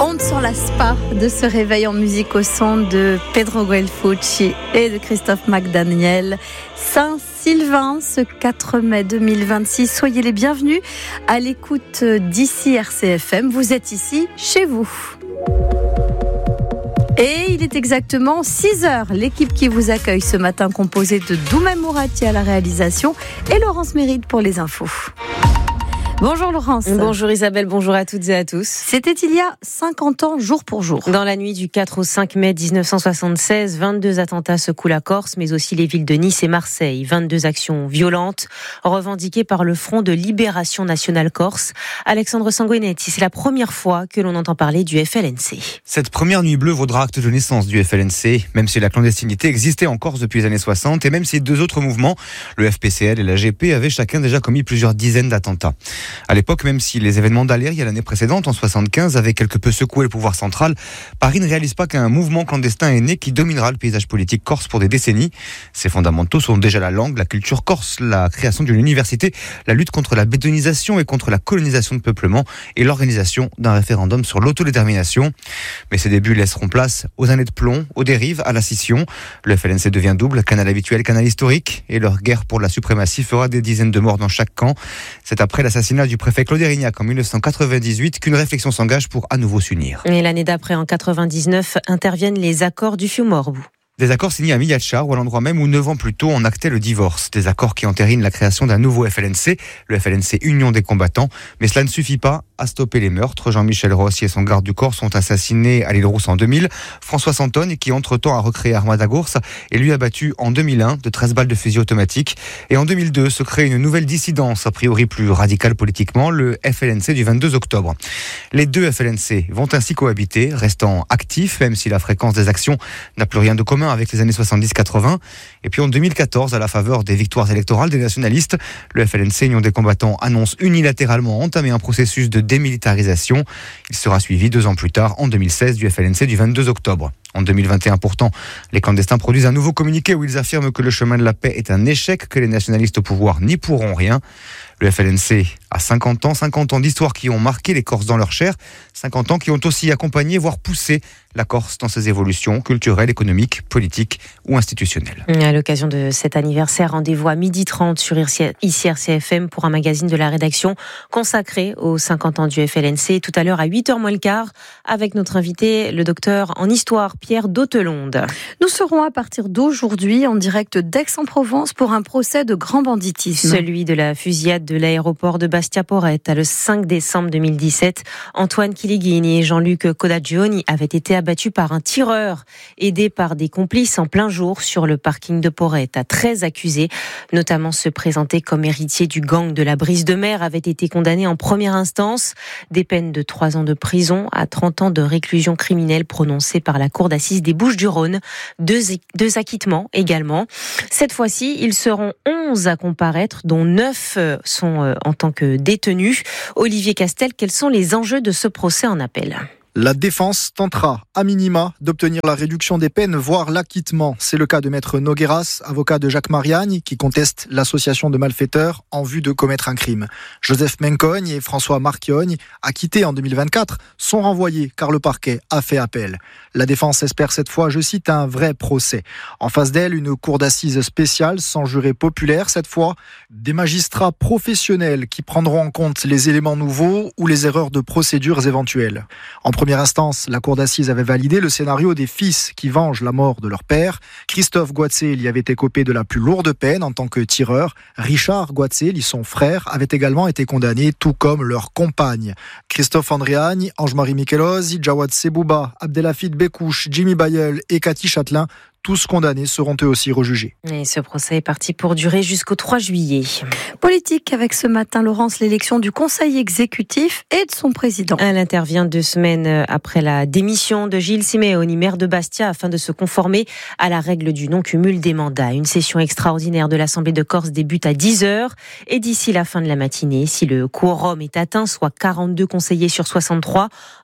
On ne s'en lasse pas de ce réveil en musique au son de Pedro Guelfucci et de Christophe McDaniel. Saint-Sylvain, ce 4 mai 2026. Soyez les bienvenus à l'écoute d'ici RCFM. Vous êtes ici, chez vous. Et il est exactement 6h. L'équipe qui vous accueille ce matin, composée de Doumé Mourati à la réalisation et Laurence Méride pour les infos. Bonjour Laurence. Bonjour Isabelle, bonjour à toutes et à tous. C'était il y a 50 ans, jour pour jour. Dans la nuit du 4 au 5 mai 1976, 22 attentats secouent la Corse, mais aussi les villes de Nice et Marseille. 22 actions violentes revendiquées par le Front de Libération Nationale Corse. Alexandre Sanguinetti, c'est la première fois que l'on entend parler du FLNC. Cette première nuit bleue vaudra acte de naissance du FLNC, même si la clandestinité existait en Corse depuis les années 60, et même si deux autres mouvements, le FPCL et la GP, avaient chacun déjà commis plusieurs dizaines d'attentats. À l'époque, même si les événements d'Aléria l'année précédente, en 75, avaient quelque peu secoué le pouvoir central, Paris ne réalise pas qu'un mouvement clandestin est né qui dominera le paysage politique corse pour des décennies. Ses fondamentaux sont déjà la langue, la culture corse, la création d'une université, la lutte contre la bétonisation et contre la colonisation de peuplement et l'organisation d'un référendum sur l'autodétermination. Mais ces débuts laisseront place aux années de plomb, aux dérives, à la scission. Le FLNC devient double, canal habituel, canal historique, et leur guerre pour la suprématie fera des dizaines de morts dans chaque camp. C'est après l'assassinat du préfet Claude Érignac en 1998 qu'une réflexion s'engage pour à nouveau s'unir. Et l'année d'après, en 99, interviennent les accords du Fiumorbu. Des accords signés à Migliacciaro, ou à l'endroit même où 9 ans plus tôt on actait le divorce. Des accords qui entérinent la création d'un nouveau FLNC, le FLNC Union des combattants. Mais cela ne suffit pas à stopper les meurtres. Jean-Michel Rossi et son garde du corps sont assassinés à l'île Rousse en 2000. François Santone, qui entre-temps a recréé Armada Gourse, est lui abattu en 2001 de 13 balles de fusil automatique. Et en 2002 se crée une nouvelle dissidence, a priori plus radicale politiquement, le FLNC du 22 octobre. Les deux FLNC vont ainsi cohabiter, restant actifs, même si la fréquence des actions n'a plus rien de commun avec les années 70-80. Et puis en 2014, à la faveur des victoires électorales des nationalistes, le FLNC Union des combattants annonce unilatéralement entamer un processus de démilitarisation. Il sera suivi 2 ans plus tard, en 2016, du FLNC du 22 octobre. En 2021, pourtant, les clandestins produisent un nouveau communiqué où ils affirment que le chemin de la paix est un échec, que les nationalistes au pouvoir n'y pourront rien. Le FLNC a 50 ans d'histoire qui ont marqué les Corses dans leur chair, 50 ans qui ont aussi accompagné, voire poussé la Corse dans ses évolutions culturelles, économiques, politiques ou institutionnelles. À l'occasion de cet anniversaire, rendez-vous à 12h30 sur ici RCFM pour un magazine de la rédaction consacré aux 50 ans du FLNC. Tout à l'heure à 8h moins le quart, avec notre invité, le docteur en histoire Pierre Dautelonde. Nous serons à partir d'aujourd'hui en direct d'Aix-en-Provence pour un procès de grand banditisme. Celui de la fusillade de l'aéroport de Bastia-Porretta le 5 décembre 2017. Antoine Chilighini et Jean-Luc Codaggioni avaient été abattus par un tireur, aidé par des complices en plein jour sur le parking de Porretta. 13 accusés, notamment ceux présentés comme héritiers du gang de la Brise de Mer, avaient été condamnés en première instance. Des peines de 3 ans de prison à 30 ans de réclusion criminelle prononcées par la cour d'assises des Bouches-du-Rhône. 2 acquittements également. Cette fois-ci, ils seront 11 à comparaître, dont 9 sont en tant que détenus. Olivier Castel, quels sont les enjeux de ce procès en appel ? La défense tentera, à minima, d'obtenir la réduction des peines, voire l'acquittement. C'est le cas de Maître Nogueras, avocat de Jacques Mariagne, qui conteste l'association de malfaiteurs en vue de commettre un crime. Joseph Mencogne et François Marchiogne, acquittés en 2024, sont renvoyés car le parquet a fait appel. La défense espère cette fois, je cite, un vrai procès. En face d'elle, une cour d'assises spéciale, sans juré populaire cette fois, des magistrats professionnels qui prendront en compte les éléments nouveaux ou les erreurs de procédures éventuelles. En première instance, la cour d'assises avait validé le scénario des fils qui vengent la mort de leur père. Christophe Guazzeli y avait écopé de la plus lourde peine en tant que tireur. Richard Guazzeli, son frère, avait également été condamné, tout comme leur compagne. Christophe Andréagne, Ange-Marie Michelosi, Jawad Sebouba, Abdelhafid Bekouche, Jimmy Bayeul et Cathy Châtelain, tous condamnés, seront eux aussi rejugés. Et ce procès est parti pour durer jusqu'au 3 juillet. Politique avec ce matin, Laurence, l'élection du Conseil exécutif et de son président. Elle intervient 2 semaines après la démission de Gilles Simeoni, maire de Bastia, afin de se conformer à la règle du non-cumul des mandats. Une session extraordinaire de l'Assemblée de Corse débute à 10h et d'ici la fin de la matinée, si le quorum est atteint, soit 42 conseillers sur 63,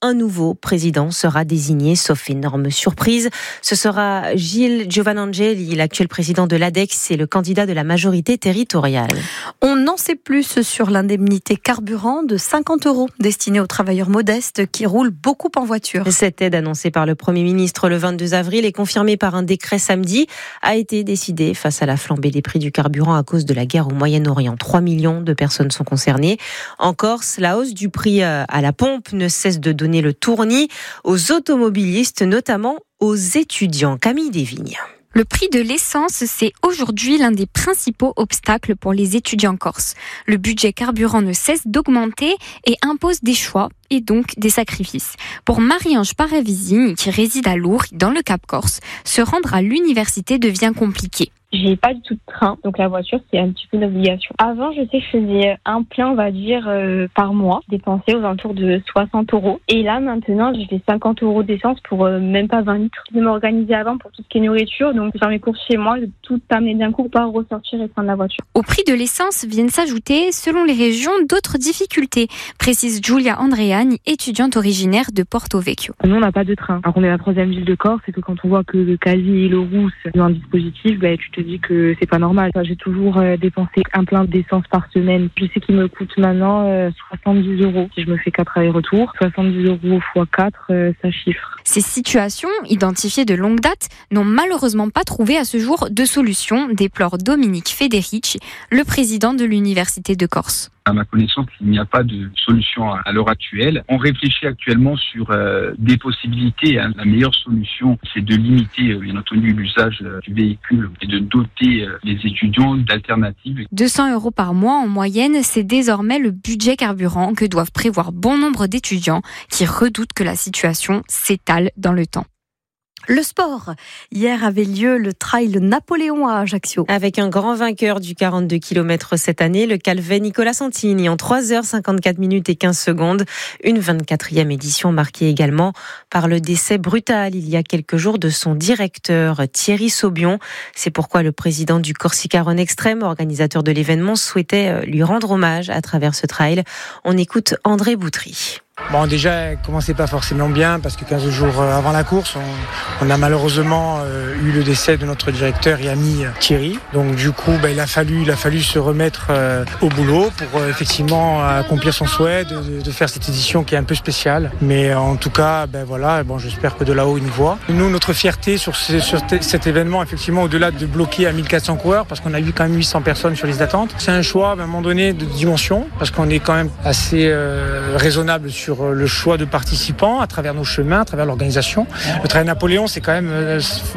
un nouveau président sera désigné, sauf énorme surprise. Ce sera Gilles Giovannangeli, l'actuel président de l'ADEX et le candidat de la majorité territoriale. On n'en sait plus sur l'indemnité carburant de 50 € destinée aux travailleurs modestes qui roulent beaucoup en voiture. Cette aide annoncée par le Premier ministre le 22 avril et confirmée par un décret samedi a été décidée face à la flambée des prix du carburant à cause de la guerre au Moyen-Orient. 3 millions de personnes sont concernées. En Corse, la hausse du prix à la pompe ne cesse de donner le tournis aux automobilistes, notamment aux étudiants. Camille Desvignes. Le prix de l'essence, c'est aujourd'hui l'un des principaux obstacles pour les étudiants corses. Le budget carburant ne cesse d'augmenter et impose des choix et donc des sacrifices. Pour Marie-Ange Paravisine, qui réside à Lourdes, dans le Cap Corse, se rendre à l'université devient compliqué. J'ai pas du tout de train, donc la voiture c'est un petit peu une obligation. Avant, je sais que je faisais un plein, on va dire, par mois, dépensé aux alentours de 60 €. Et là, maintenant, j'ai fait 50 € d'essence pour même pas 20 litres. De m'organiser avant pour tout ce qui est nourriture, donc faire mes courses chez moi, de tout amener d'un coup pour pas ressortir et prendre la voiture. Au prix de l'essence viennent s'ajouter, selon les régions, d'autres difficultés, précise Giulia Andreani, étudiante originaire de Porto Vecchio. Nous, on n'a pas de train. Alors qu'on est la 3e ville de Corse, et que quand on voit que le Casi et le Rousse ont un dispositif, tu te dis que c'est pas normal. J'ai toujours dépensé un plein d'essence par semaine. Je sais qu'il me coûte maintenant 70 € si je me fais 4 allers-retours. 70 € x 4, ça chiffre. Ces situations, identifiées de longue date, n'ont malheureusement pas trouvé à ce jour de solution, déplore Dominique Federici, le président de l'Université de Corse. À ma connaissance, il n'y a pas de solution à l'heure actuelle. On réfléchit actuellement sur des possibilités. La meilleure solution, c'est de limiter, bien entendu, l'usage du véhicule et de doter les étudiants d'alternatives. 200 € par mois en moyenne, c'est désormais le budget carburant que doivent prévoir bon nombre d'étudiants qui redoutent que la situation s'étale dans le temps. Le sport. Hier avait lieu le trail Napoléon à Ajaccio. Avec un grand vainqueur du 42 km cette année, le Calvet Nicolas Santini, en 3h54 minutes et 15 secondes. Une 24e édition marquée également par le décès brutal il y a quelques jours de son directeur Thierry Saubion. C'est pourquoi le président du Corsica Run Extrême, organisateur de l'événement, souhaitait lui rendre hommage à travers ce trail. On écoute André Boutry. Bon, déjà, elle commençait pas forcément bien parce que 15 jours avant la course, on a malheureusement eu le décès de notre directeur et ami Thierry. Donc du coup, il a fallu se remettre au boulot pour effectivement accomplir son souhait de faire cette édition qui est un peu spéciale. Mais en tout cas, j'espère que de là-haut il nous voit. Nous, notre fierté sur cet événement, effectivement, au-delà de bloquer à 1400 coureurs, parce qu'on a eu quand même 800 personnes sur liste d'attente, c'est un choix à un moment donné de dimension, parce qu'on est quand même assez raisonnable sur le choix de participants à travers nos chemins, à travers l'organisation. Le trail Napoléon, c'est quand même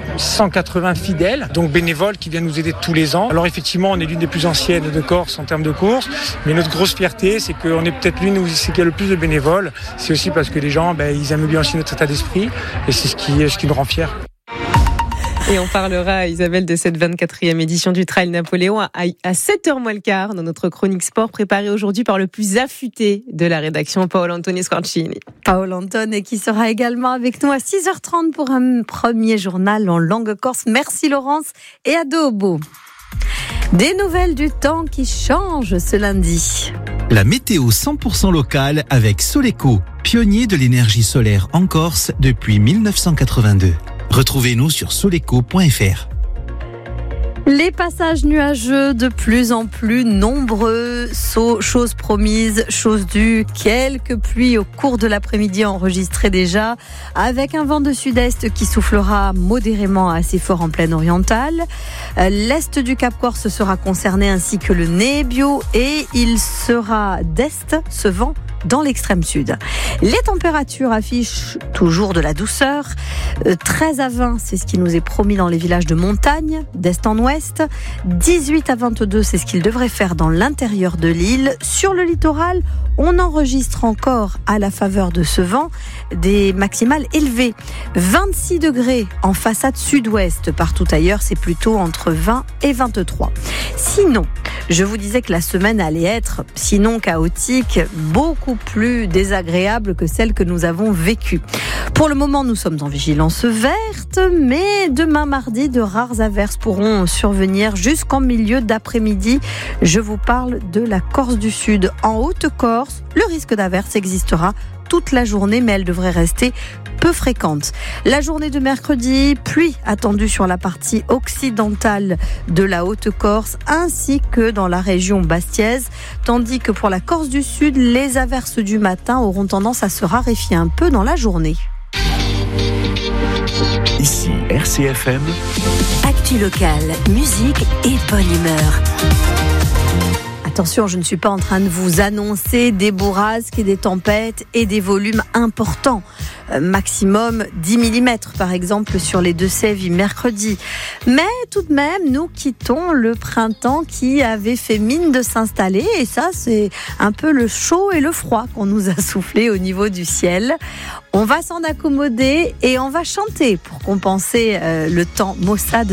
180 fidèles, donc bénévoles qui viennent nous aider tous les ans. Alors effectivement, on est l'une des plus anciennes de Corse en termes de course, mais notre grosse fierté, c'est qu'on est peut-être l'une où c'est qu'il y a le plus de bénévoles. C'est aussi parce que les gens, ils aiment bien aussi notre état d'esprit, et c'est ce qui nous rend fiers. Et on parlera, Isabelle, de cette 24e édition du Trail Napoléon à 7h moins le quart dans notre chronique sport préparée aujourd'hui par le plus affûté de la rédaction, Paolo Antonio Scorcini. Paolo Antonio qui sera également avec nous à 6h30 pour un premier journal en langue corse. Merci Laurence et à Dobo. Des nouvelles du temps qui changent ce lundi. La météo 100% locale avec Soleco, pionnier de l'énergie solaire en Corse depuis 1982. Retrouvez-nous sur soleco.fr. Les passages nuageux de plus en plus nombreux, chose promise, chose due. Quelques pluies au cours de l'après-midi enregistrées déjà, avec un vent de sud-est qui soufflera modérément assez fort en plaine orientale. L'est du Cap Corse sera concerné ainsi que le Nebbio et il sera d'est, ce vent, dans l'extrême sud. Les températures affichent toujours de la douceur. 13 à 20, c'est ce qui nous est promis dans les villages de montagne, d'est en ouest. 18 à 22, c'est ce qu'il devrait faire dans l'intérieur de l'île. Sur le littoral, on enregistre encore, à la faveur de ce vent, des maximales élevées. 26 degrés en façade sud-ouest. Partout ailleurs, c'est plutôt entre 20 et 23. Sinon, je vous disais que la semaine allait être, sinon chaotique, beaucoup plus désagréable que celle que nous avons vécue. Pour le moment, nous sommes en vigilance verte, mais demain mardi, de rares averses pourront survenir jusqu'en milieu d'après-midi. Je vous parle de la Corse du Sud. En Haute-Corse, le risque d'averse existera toute la journée, mais elle devrait rester peu fréquente. La journée de mercredi, pluie attendue sur la partie occidentale de la Haute-Corse ainsi que dans la région bastiaise, tandis que pour la Corse du Sud, les averses du matin auront tendance à se raréfier un peu dans la journée. Ici RCFM. Actu locale, musique et bonne humeur. Attention, je ne suis pas en train de vous annoncer des bourrasques et des tempêtes et des volumes importants. Maximum 10 mm par exemple sur les Deux-Sèvres mercredi. Mais tout de même, nous quittons le printemps qui avait fait mine de s'installer et ça c'est un peu le chaud et le froid qu'on nous a soufflé au niveau du ciel. On va s'en accommoder et on va chanter pour compenser le temps maussade